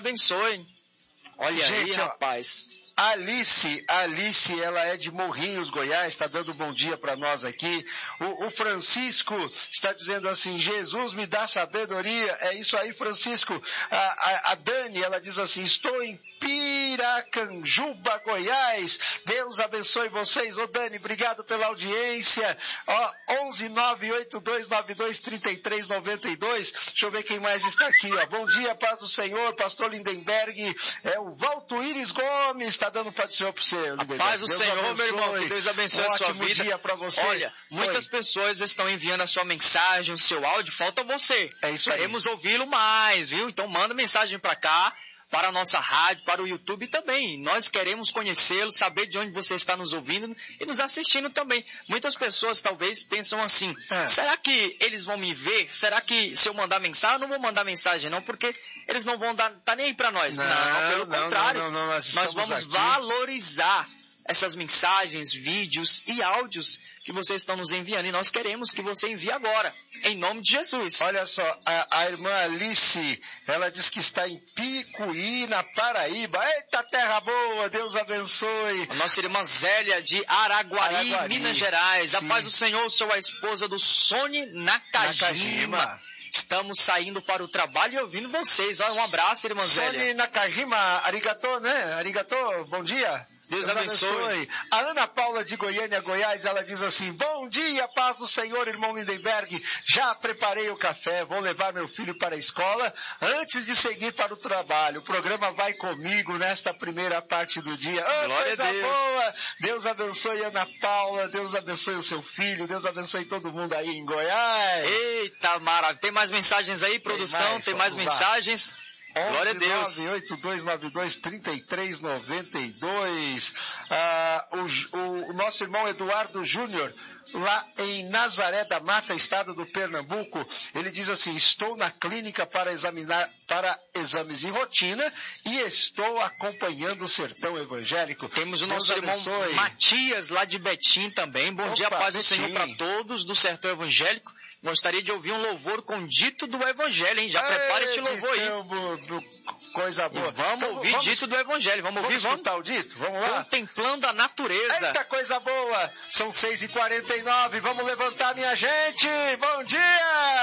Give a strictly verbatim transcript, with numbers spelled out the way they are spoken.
abençoe. Olha Gente, aí, ó, rapaz. Alice, Alice, ela é de Morrinhos, Goiás, está dando um bom dia para nós aqui. O, o Francisco está dizendo assim, Jesus me dá sabedoria. É isso aí, Francisco. A, a, a Dani, ela diz assim, estou em Piracanjuba, Goiás. Deus abençoe vocês. Ô Dani, obrigado pela audiência. Ó, onze nove oito dois nove dois três três nove dois. Deixa eu ver quem mais está aqui, ó. Bom dia, paz do Senhor, pastor Lindenberg. É o Valtuíris Gomes, está dando paz do Senhor para você, Lindenberg. Paz do Deus Senhor, abençoe. meu irmão, que Deus abençoe um a sua ótimo vida. dia para você. Olha, muitas Oi. pessoas estão enviando a sua mensagem, o seu áudio, falta você. É isso aí. Queremos ouvi-lo mais, viu? Então manda mensagem para cá, para a nossa rádio, para o YouTube também. Nós queremos conhecê-lo, saber de onde você está nos ouvindo e nos assistindo também. Muitas pessoas talvez pensam assim, É. será que eles vão me ver? Será que se eu mandar mensagem, eu não vou mandar mensagem não, porque eles não vão dar, tá nem aí para nós. Não, Não, pelo não, contrário. não, não, não, nós nós estamos vamos aqui. valorizar essas mensagens, vídeos e áudios que vocês estão nos enviando. E nós queremos que você envie agora, em nome de Jesus. Olha só, a, a irmã Alice, ela diz que está em Picuí, na Paraíba. Eita, terra boa, Deus abençoe. A nossa irmã Zélia, de Araguari, Araguari, Minas Gerais. sim. A paz do Senhor, sou a esposa do Sony Nakajima. Nakajima. Estamos saindo para o trabalho e ouvindo vocês. Olha, um abraço, irmã Zélia. Sony Nakajima, arigatô, né? Arigatô, bom dia. Deus abençoe. A Ana Paula de Goiânia, Goiás, ela diz assim, bom dia, paz do Senhor, irmão Lindenberg. Já preparei o café, vou levar meu filho para a escola antes de seguir para o trabalho. O programa vai comigo nesta primeira parte do dia. Oh, Glória coisa a Deus. boa. Deus abençoe Ana Paula, Deus abençoe o seu filho, Deus abençoe todo mundo aí em Goiás. Eita, maravilha. Tem mais mensagens aí, produção? mais, Tem mais vamos lá. mensagens? Glória a Deus. onze nove oito dois nove dois três três nove dois. Ah, o, o, o nosso irmão Eduardo Júnior, lá em Nazaré da Mata, estado do Pernambuco, ele diz assim, estou na clínica para examinar, para exames de rotina e estou acompanhando o Sertão Evangélico. Temos o Deus nosso irmão abençoe. Matias, lá de Betim também. Bom Opa, dia, paz do Betim. Senhor para todos do Sertão Evangélico. Gostaria de ouvir um louvor com dito do Evangelho, hein? Já prepara esse louvor aí. Ditão, do- coisa boa. Vamos Então, ouvir dito do Evangelho. Vamos ouvir, Vamos vamos? escutar o dito? Vamos lá? Contemplando a natureza. Eita, coisa boa! São seis e quarenta e nove, vamos levantar, minha gente! Bom dia!